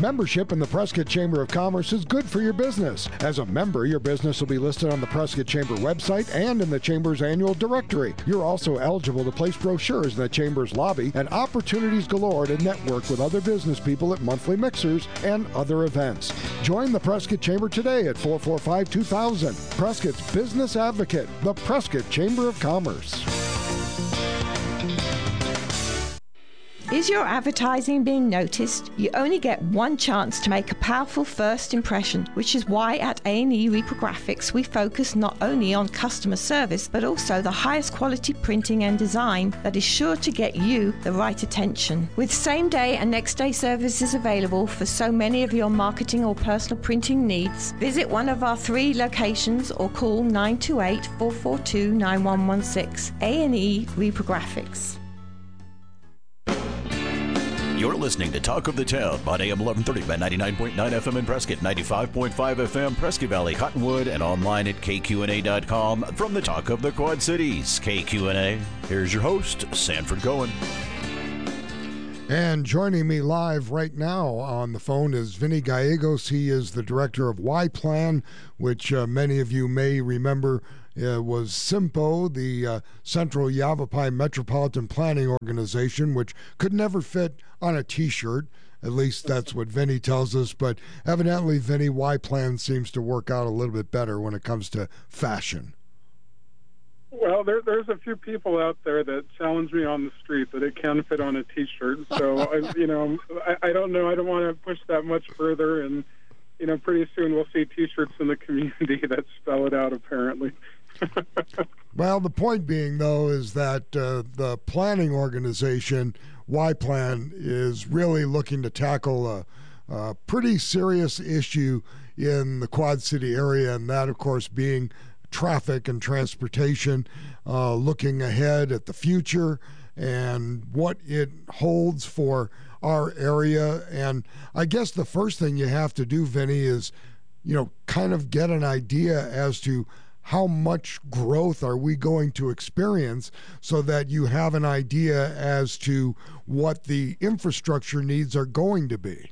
Membership in the Prescott Chamber of Commerce is good for your business. As a member, your business will be listed on the Prescott Chamber website and in the Chamber's annual directory. You're also eligible to place brochures in the Chamber's lobby and opportunities galore to network with other business people at monthly mixers and other events. Join the Prescott Chamber today at 445-2000. Prescott's Business Advocate, the Prescott Chamber of Commerce. Is your advertising being noticed? You only get one chance to make a powerful first impression, which is why at A&E Reprographics we focus not only on customer service, but also the highest quality printing and design that is sure to get you the right attention. With same-day and next-day services available for so many of your marketing or personal printing needs, visit one of our 3 locations or call 928-442-9116. A&E Reprographics. You're listening to Talk of the Town on AM 1130 by 99.9 FM in Prescott, 95.5 FM Prescott Valley, Cottonwood, and online at kqna.com from the Talk of the Quad Cities. KQNA, here's your host, Sanford Cohen. And joining me live right now on the phone is Vinny Gallegos. He is the director of Y-Plan, which many of you may remember was SIMPO, the Central Yavapai Metropolitan Planning Organization, which could never fit on a T-shirt. At least that's what Vinny tells us. But evidently, Vinny, Y-Plan seems to work out a little bit better when it comes to fashion. Well, there's a few people out there that challenge me on the street that it can fit on a T-shirt. So, I don't know. I don't want to push that much further. And, pretty soon we'll see T-shirts in the community that spell it out, apparently. Well, the point being, though, is that the planning organization, Y-Plan, is really looking to tackle a pretty serious issue in the Quad City area, and that, of course, being traffic and transportation, looking ahead at the future and what it holds for our area. And I guess the first thing you have to do, Vinny, is, kind of get an idea as to how much growth are we going to experience so that you have an idea as to what the infrastructure needs are going to be.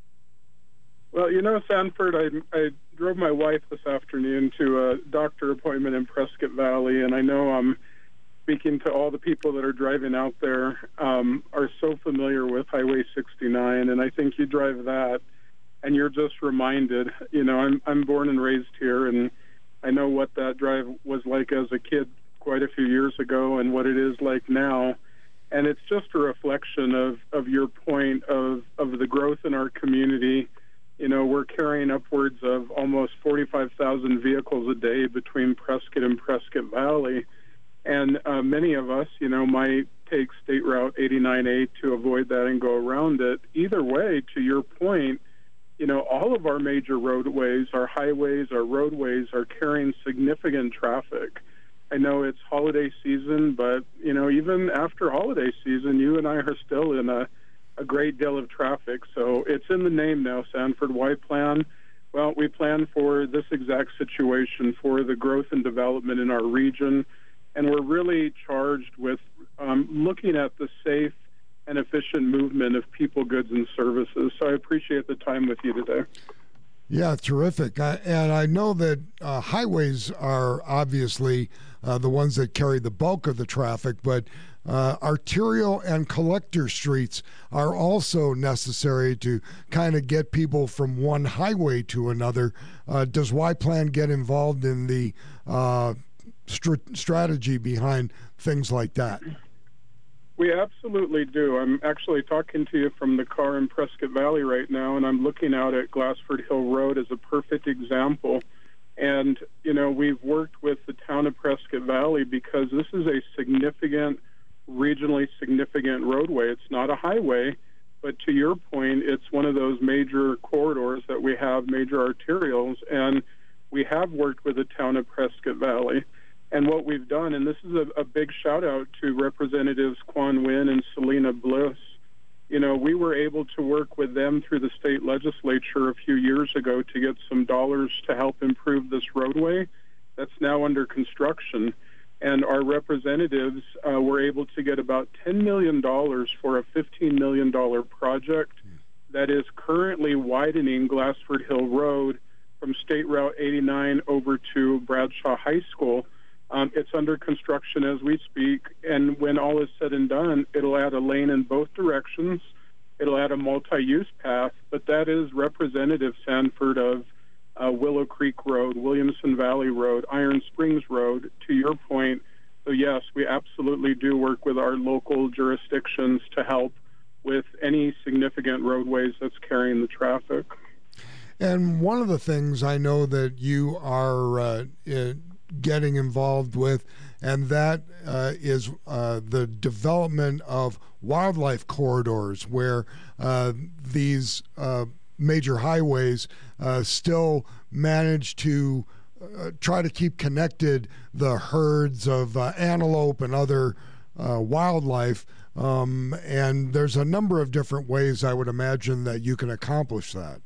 Well, Sanford, I drove my wife this afternoon to a doctor appointment in Prescott Valley, and I know I'm speaking to all the people that are driving out there are so familiar with Highway 69, and I think you drive that, and you're just reminded. I'm born and raised here, and I know what that drive was like as a kid quite a few years ago and what it is like now. And it's just a reflection of your point of the growth in our community. We're carrying upwards of almost 45,000 vehicles a day between Prescott and Prescott Valley. And many of us, might take State Route 89A to avoid that and go around it. Either way, to your point, all of our major roadways, our highways, our roadways are carrying significant traffic. I know it's holiday season, but, even after holiday season, you and I are still in a great deal of traffic. So it's in the name now, Sanford. Y-Plan? Well, we plan for this exact situation, for the growth and development in our region, and we're really charged with looking at the safe and efficient movement of people, goods, and services. So I appreciate the time with you today. Yeah, terrific. And I know that highways are obviously the ones that carry the bulk of the traffic, but arterial and collector streets are also necessary to kind of get people from one highway to another. Does Y-Plan get involved in the strategy behind things like that? We absolutely do. I'm actually talking to you from the car in Prescott Valley right now, and I'm looking out at Glassford Hill Road as a perfect example. And, we've worked with the town of Prescott Valley because this is a significant, regionally significant roadway. It's not a highway, but to your point, it's one of those major corridors that we have, major arterials, and we have worked with the town of Prescott Valley. And what we've done, and this is a big shout-out to Representatives Quan Nguyen and Selena Bliss, we were able to work with them through the state legislature a few years ago to get some dollars to help improve this roadway that's now under construction. And our representatives were able to get about $10 million for a $15 million project that is currently widening Glassford Hill Road from State Route 89 over to Bradshaw High School. It's under construction as we speak, and when all is said and done, it'll add a lane in both directions. It'll add a multi-use path, but that is representative, Sanford, of Willow Creek Road, Williamson Valley Road, Iron Springs Road, to your point. So yes, we absolutely do work with our local jurisdictions to help with any significant roadways that's carrying the traffic. And one of the things I know that you are getting involved with, and that is the development of wildlife corridors where these major highways still manage to try to keep connected the herds of antelope and other wildlife. And there's a number of different ways I would imagine that you can accomplish that.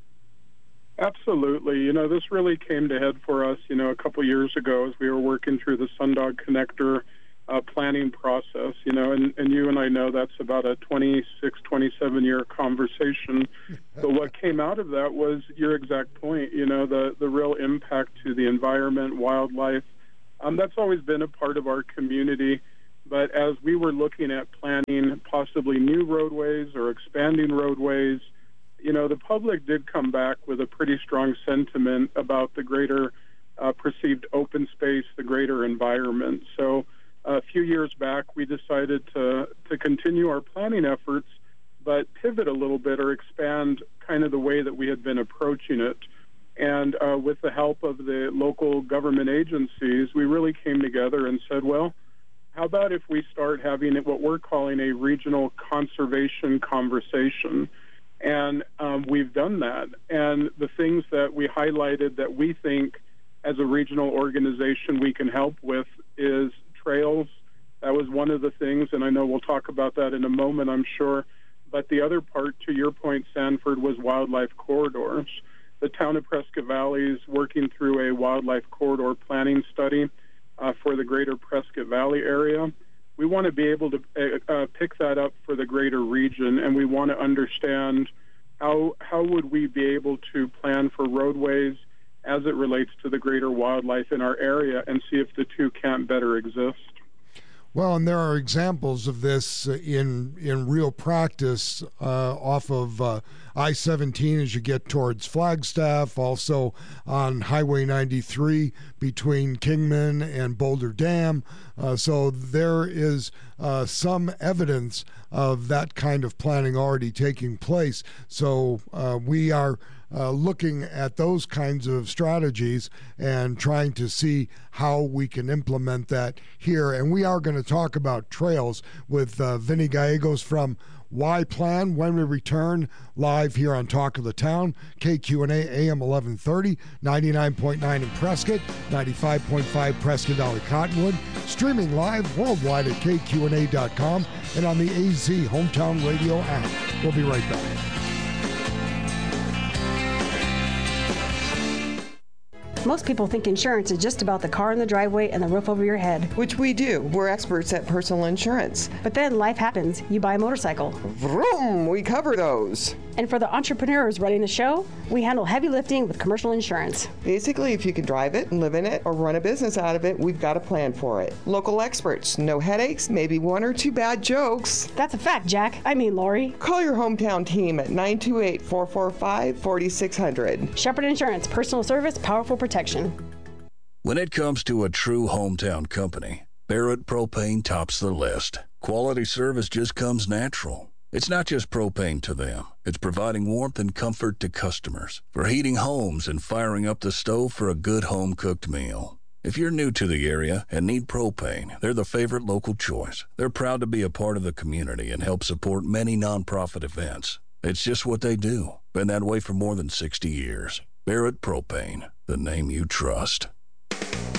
Absolutely. This really came to head for us, a couple years ago as we were working through the Sundog Connector planning process, and you and I know that's about a 26, 27-year conversation. But what came out of that was your exact point, the real impact to the environment, wildlife. That's always been a part of our community. But as we were looking at planning possibly new roadways or expanding roadways, the public did come back with a pretty strong sentiment about the greater perceived open space, the greater environment. So a few years back, we decided to continue our planning efforts, but pivot a little bit or expand kind of the way that we had been approaching it. And with the help of the local government agencies, we really came together and said, well, how about if we start having what we're calling a regional conservation conversation? And we've done that. And the things that we highlighted that we think as a regional organization we can help with is trails. That was one of the things, and I know we'll talk about that in a moment, I'm sure. But the other part, to your point, Sanford, was wildlife corridors. The town of Prescott Valley is working through a wildlife corridor planning study for the greater Prescott Valley area. We want to be able to pick that up for the greater region, and we want to understand how would we be able to plan for roadways as it relates to the greater wildlife in our area and see if the two can't better exist. Well, and there are examples of this in real practice off of I-17 as you get towards Flagstaff, also on Highway 93 between Kingman and Boulder Dam. So there is some evidence of that kind of planning already taking place. So we are looking at those kinds of strategies and trying to see how we can implement that here. And we are going to talk about trails with Vinny Gallegos from Y-Plan when we return live here on Talk of the Town, KQNA AM 1130, 99.9 in Prescott, 95.5 Prescott Valley Cottonwood, streaming live worldwide at KQNA.com and on the AZ Hometown Radio app. We'll be right back. Most people think insurance is just about the car in the driveway and the roof over your head. Which we do. We're experts at personal insurance. But then life happens. You buy a motorcycle. Vroom! We cover those. And for the entrepreneurs running the show, we handle heavy lifting with commercial insurance. Basically, if you can drive it and live in it or run a business out of it, we've got a plan for it. Local experts. No headaches, maybe one or two bad jokes. That's a fact, Jack. I mean, Lori. Call your hometown team at 928-445-4600. Shepherd Insurance. Personal service, powerful protection. When it comes to a true hometown company, Barrett Propane tops the list. Quality service just comes natural. It's not just propane to them. It's providing warmth and comfort to customers for heating homes and firing up the stove for a good home-cooked meal. If you're new to the area and need propane, they're the favorite local choice. They're proud to be a part of the community and help support many nonprofit events. It's just what they do. Been that way for more than 60 years. Barrett Propane, the name you trust.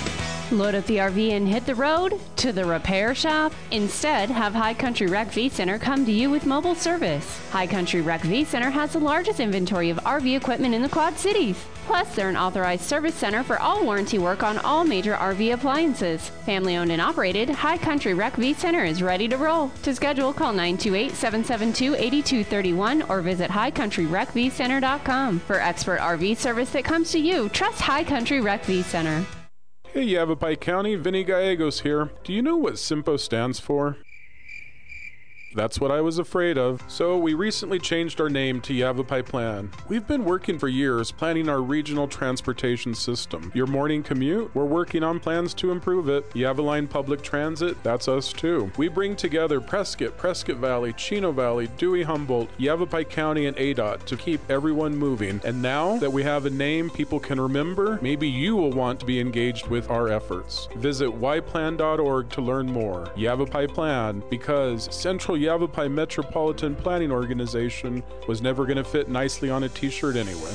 Load up the RV and hit the road to the repair shop? Instead, have High Country Rec V Center come to you with mobile service. High Country Rec V Center has the largest inventory of RV equipment in the Quad Cities. Plus, they're an authorized service center for all warranty work on all major RV appliances. Family owned and operated, High Country Rec V Center is ready to roll. To schedule, call 928-772-8231 or visit highcountryrecvcenter.com. For expert RV service that comes to you, trust High Country Rec V Center. Hey Yavapai County, Vinny Gallegos here. Do you know what SIMPO stands for? That's what I was afraid of. So we recently changed our name to Yavapai Plan. We've been working for years planning our regional transportation system. Your morning commute? We're working on plans to improve it. Yavaline Public Transit? That's us too. We bring together Prescott, Prescott Valley, Chino Valley, Dewey Humboldt, Yavapai County, and ADOT to keep everyone moving. And now that we have a name people can remember, maybe you will want to be engaged with our efforts. Visit yplan.org to learn more. Yavapai Plan, because Central Yavapai Metropolitan Planning Organization was never going to fit nicely on a t-shirt anyway.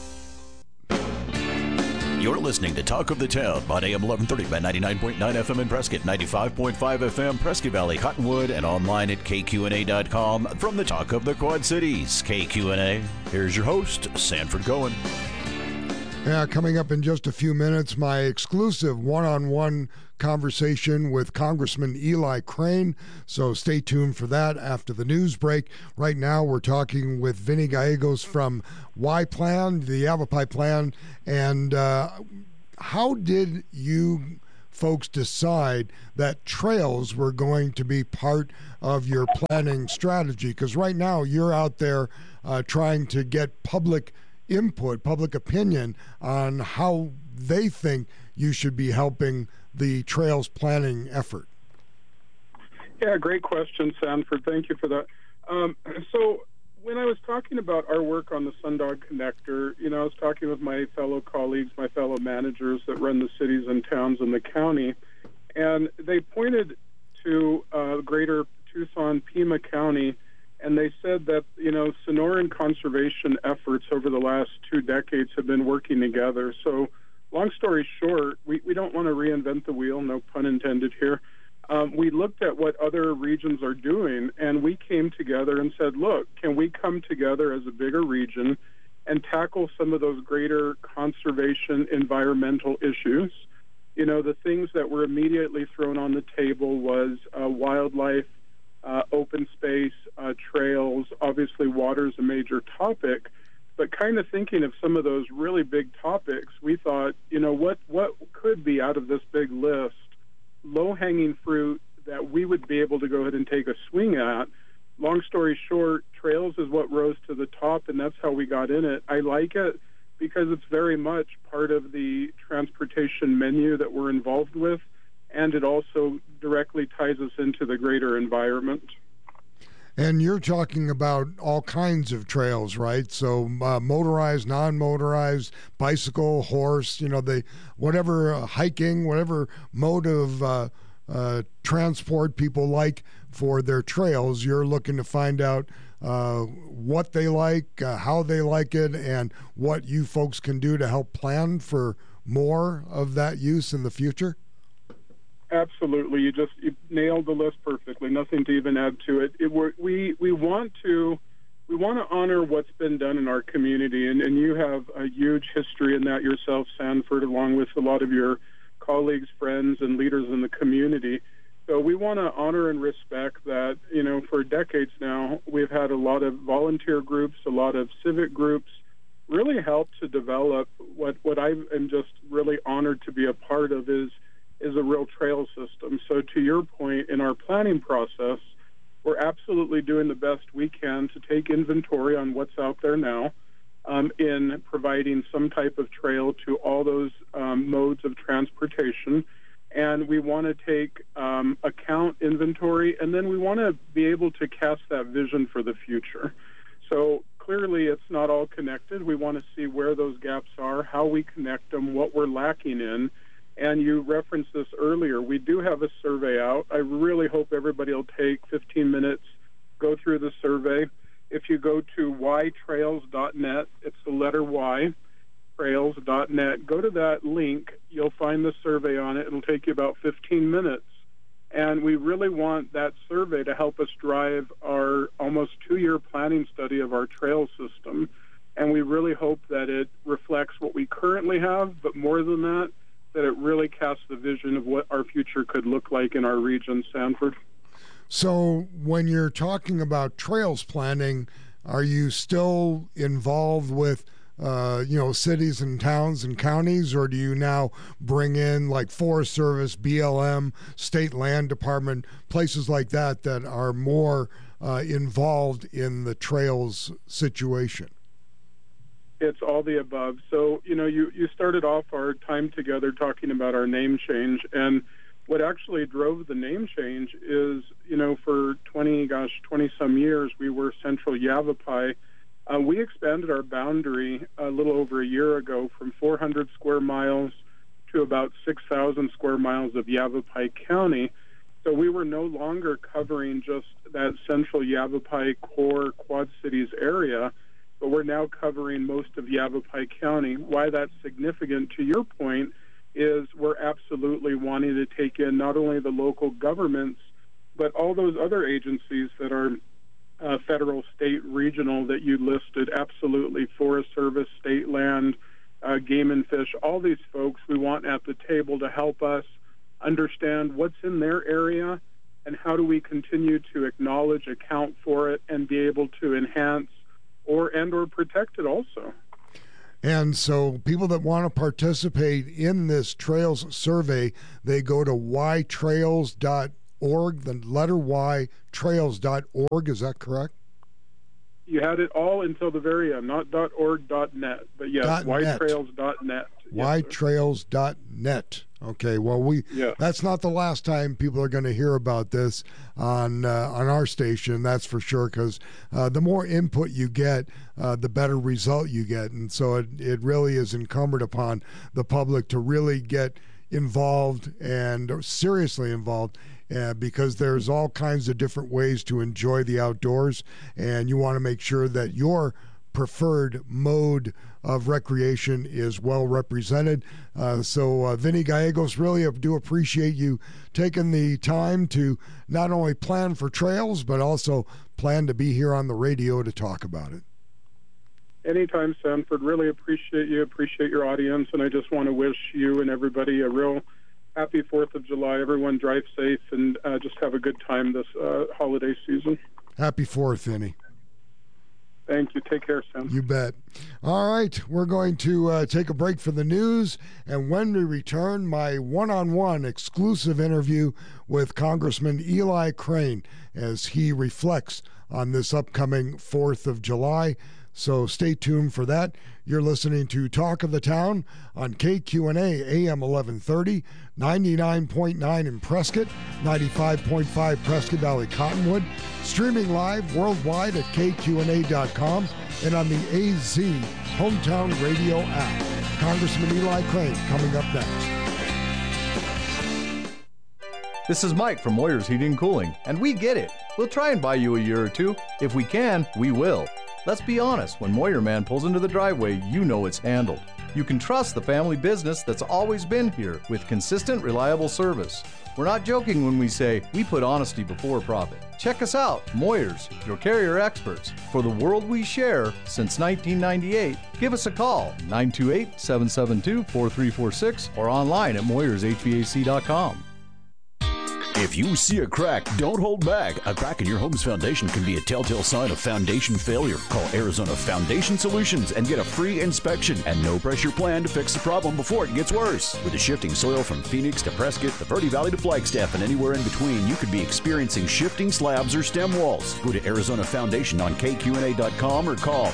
You're listening to Talk of the Town on AM 1130 by 99.9 FM in Prescott, 95.5 FM Prescott Valley, Cottonwood, and online at kqna.com from the Talk of the Quad Cities. KQNA, here's your host, Sanford Cohen. Yeah, coming up in just a few minutes, my exclusive one-on-one conversation with Congressman Eli Crane. So stay tuned for that after the news break. Right now, we're talking with Vinny Gallegos from Y-Plan, the Yavapai Plan. And how did you folks decide that trails were going to be part of your planning strategy? Because right now, you're out there trying to get public input, public opinion on how they think you should be helping the trails planning effort. Yeah, great question, Sanford. Thank you for that. So when I was talking about our work on the Sundog Connector, I was talking with my fellow colleagues, my fellow managers that run the cities and towns in the county, and they pointed to greater Tucson, Pima County, and they said that, Sonoran conservation efforts over the last 2 decades have been working together. So long story short, we don't want to reinvent the wheel, no pun intended here. We looked at what other regions are doing, and we came together and said, look, can we come together as a bigger region and tackle some of those greater conservation environmental issues? The things that were immediately thrown on the table was wildlife, open space, trails. Obviously, water is a major topic, but kind of thinking of some of those really big topics, we thought, what could be out of this big list, low-hanging fruit that we would be able to go ahead and take a swing at. Long story short, trails is what rose to the top, and that's how we got in it. I like it because it's very much part of the transportation menu that we're involved with, and it also directly ties us into the greater environment. And you're talking about all kinds of trails, right? So motorized, non-motorized, bicycle, horse, whatever hiking, whatever mode of transport people like for their trails, you're looking to find out what they like, how they like it, and what you folks can do to help plan for more of that use in the future? Absolutely. You nailed the list perfectly. Nothing to even add to it. We want to honor what's been done in our community, and you have a huge history in that yourself, Sanford, along with a lot of your colleagues, friends, and leaders in the community. So we want to honor and respect that, for decades now, we've had a lot of volunteer groups, a lot of civic groups, really help to develop what I am just really honored to be a part of is a real trail system. So to your point, in our planning process, we're absolutely doing the best we can to take inventory on what's out there now in providing some type of trail to all those modes of transportation. And we want to take account inventory, and then we want to be able to cast that vision for the future. So clearly it's not all connected. We want to see where those gaps are, how we connect them, what we're lacking in. And you referenced this earlier. We do have a survey out. I really hope everybody will take 15 minutes, go through the survey. If you go to ytrails.net, it's the letter Y, trails.net, go to that link. you'll find the survey on it. It'll take you about 15 minutes. And we really want that survey to help us drive our almost 2-year planning study of our trail system. And we really hope that it reflects what we currently have, but more than that, that it really casts the vision of what our future could look like in our region, Sanford. So when you're talking about trails planning, are you still involved with cities and towns and counties, or do you now bring in like Forest Service, BLM, State Land Department, places like that are more involved in the trails situation? It's all the above. So, you started off our time together talking about our name change, and what actually drove the name change is, for 20-some years, we were Central Yavapai. We expanded our boundary a little over a year ago from 400 square miles to about 6,000 square miles of Yavapai County. So we were no longer covering just that Central Yavapai core Quad Cities area, but we're now covering most of Yavapai County. Why that's significant, to your point, is we're absolutely wanting to take in not only the local governments, but all those other agencies that are federal, state, regional that you listed, absolutely, Forest Service, State Land, Game and Fish, all these folks we want at the table to help us understand what's in their area and how do we continue to acknowledge, account for it, and be able to enhance or protect it also. And so people that want to participate in this trails survey, they go to ytrails.org, the letter Y, trails.org. Is that correct? You had it all until the very end, not .org, .net, but yes, ytrails.net. Ytrails.net. Okay, well, that's not the last time people are going to hear about this on our station, that's for sure, because the more input you get, the better result you get. And so it really is incumbent upon the public to really get involved and seriously involved, because there's all kinds of different ways to enjoy the outdoors, and you want to make sure that your preferred mode of recreation is well represented. So Vinny Gallegos, really do appreciate you taking the time to not only plan for trails, but also plan to be here on the radio to talk about it. Anytime, Sanford. Really appreciate you, appreciate your audience, and I just want to wish you and everybody a real happy 4th of July. Everyone drive safe and just have a good time this holiday season. Happy 4th, Vinny. Thank you. Take care, Sam. You bet. All right, we're going to take a break for the news, and when we return, my one-on-one exclusive interview with Congressman Eli Crane as he reflects on this upcoming 4th of July. So stay tuned for that. You're listening to Talk of the Town on KQNA AM 1130, 99.9 in Prescott, 95.5 Prescott Valley Cottonwood, streaming live worldwide at KQNA.com and on the AZ Hometown Radio app. Congressman Eli Crane coming up next. This is Mike from Moyer's Heating and Cooling, and we get it. We'll try and buy you a year or two. If we can, we will. Let's be honest, when Moyer Man pulls into the driveway, you know it's handled. You can trust the family business that's always been here with consistent, reliable service. We're not joking when we say we put honesty before profit. Check us out, Moyers, your carrier experts. For the world we share since 1998, give us a call, 928-772-4346 or online at moyershvac.com. If you see a crack, don't hold back. A crack in your home's foundation can be a telltale sign of foundation failure. Call Arizona Foundation Solutions and get a free inspection and no-pressure plan to fix the problem before it gets worse. With the shifting soil from Phoenix to Prescott, the Verde Valley to Flagstaff, and anywhere in between, you could be experiencing shifting slabs or stem walls. Go to Arizona Foundation on KQNA.com or call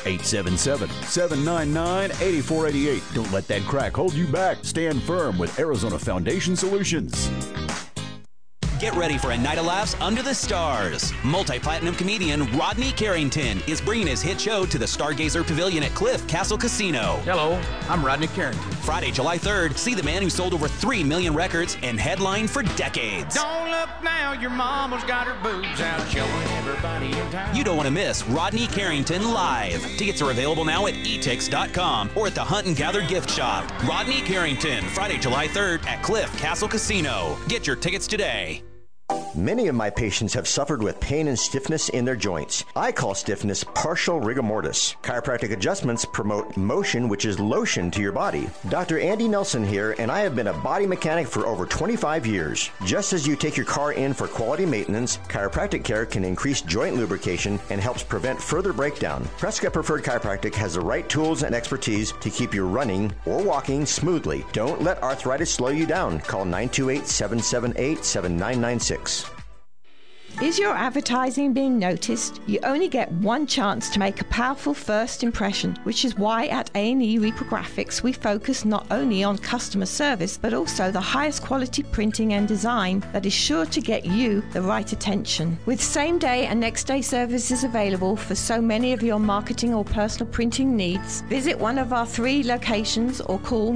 877-799-8488. Don't let that crack hold you back. Stand firm with Arizona Foundation Solutions. Get ready for a night of laughs under the stars. Multi-platinum comedian Rodney Carrington is bringing his hit show to the Stargazer Pavilion at Cliff Castle Casino. Hello, I'm Rodney Carrington. Friday, July 3rd, see the man who sold over 3 million records and headlined for decades. Don't look now, your mama's got her boobs out showing everybody in town. You don't want to miss Rodney Carrington live. Tickets are available now at etix.com or at the Hunt and Gather gift shop. Rodney Carrington, Friday, July 3rd at Cliff Castle Casino. Get your tickets today. Many of my patients have suffered with pain and stiffness in their joints. I call stiffness partial rigor mortis. Chiropractic adjustments promote motion, which is lotion to your body. Dr. Andy Nelson here, and I have been a body mechanic for over 25 years. Just as you take your car in for quality maintenance, chiropractic care can increase joint lubrication and helps prevent further breakdown. Prescott Preferred Chiropractic has the right tools and expertise to keep you running or walking smoothly. Don't let arthritis slow you down. Call 928-778-7996. Is your advertising being noticed? You only get one chance to make a powerful first impression, which is why at A&E Reprographics we focus not only on customer service, but also the highest quality printing and design that is sure to get you the right attention. With same-day and next-day services available for so many of your marketing or personal printing needs, visit one of our 3 locations or call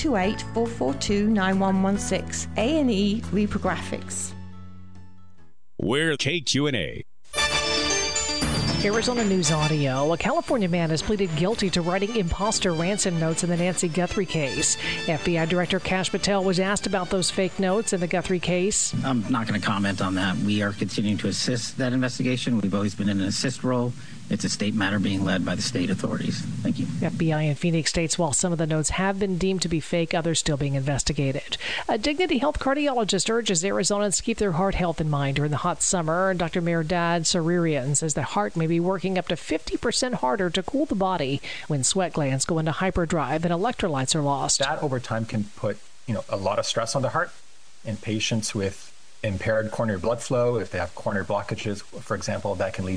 928-442-9116. A&E Reprographics. We're KQNA. Arizona News Audio. A California man has pleaded guilty to writing imposter ransom notes in the Nancy Guthrie case. FBI Director Kash Patel was asked about those fake notes in the Guthrie case. I'm not going to comment on that. We are continuing to assist that investigation. We've always been in an assist role. It's a state matter being led by the state authorities. Thank you. FBI in Phoenix states while some of the notes have been deemed to be fake, others still being investigated. A Dignity Health cardiologist urges Arizonans to keep their heart health in mind during the hot summer. Dr. Mehrdad Saririan says the heart may be working up to 50% harder to cool the body when sweat glands go into hyperdrive and electrolytes are lost. That over time can put a lot of stress on the heart in patients with impaired coronary blood flow. If they have coronary blockages, for example, that can lead